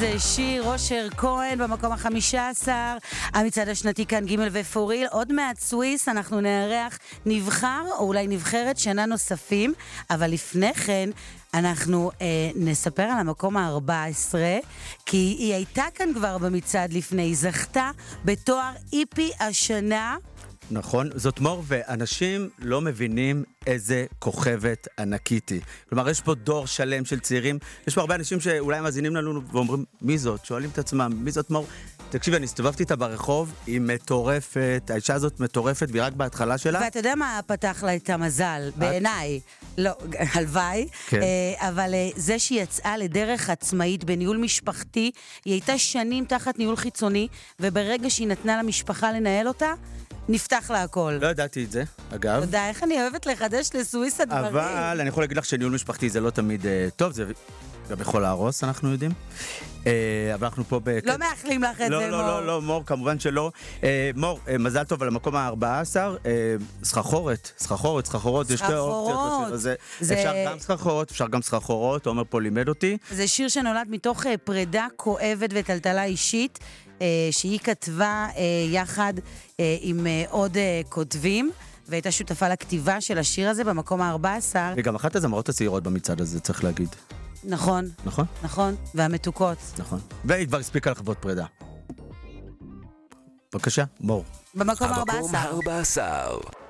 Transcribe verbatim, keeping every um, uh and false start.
זה שיר אושר כהן במקום החמישה עשר, המצעד השנתי כאן ג' ופוריל. עוד מעט סוויס אנחנו נארח נבחר או אולי נבחרת שנה נוספים, אבל לפני כן אנחנו אה, נספר על המקום ה-ארבע עשרה, כי היא הייתה כאן כבר במצעד לפני, היא זכתה בתואר איפי השנה. נכון, זאת מור, ואנשים לא מבינים איזה כוכבת ענקית היא. כלומר, יש פה דור שלם של צעירים, יש פה הרבה אנשים שאולי מאזינים לנו ואומרים, מי זאת? שואלים את עצמם, מי זאת מור? תקשיבי, אני הסתובבתי איתה ברחוב, היא מטורפת, האישה הזאת מטורפת, והיא רק בהתחלה שלה. ואתה יודע מה פתח לה את המזל, בעיניי? לא, הלוואי, כן. אבל זה שהיא יצאה לדרך עצמאית בניהול משפחתי, היא הייתה שנים תחת ניהול חיצוני, וברגע שהיא נתנה למשפחה לנהל אותה, נפתח לה הכל. לא ידעתי את זה, אגב. אתה יודע, איך אני אוהבת לחדש לסוויס הדברים. אבל אני יכול להגיד לך שניהול משפחתי זה לא תמיד טוב, זה גם יכול להרוס, אנחנו יודעים. אבל אנחנו פה ב... לא מאחלים לך את זה, מור. לא, לא, לא, מור, כמובן שלא. מור, מזל טוב על המקום ה-ארבע עשר, סחחורת, סחחורת, סחחורות, יש שתי אופציות לשיר הזה. אפשר גם סחחורות, אפשר גם סחחורות, עומר פה לימד אותי. זה שיר שנולד מתוך פרידה כואבת וטלטלה אישית, שהיא כתבה יחד עם עוד כותבים, והייתה שותפה לכתיבה של השיר הזה במקום ה-ארבע עשר. וגם אחת הזמרות הצעירות במצעד הזה, צריך להגיד. נכון. נכון? נכון, והמתוקות. נכון. והיא כבר הספיקה לחוות פרידה. בבקשה, מור. במקום ה-ארבע עשר. המקום ה-ארבע עשר.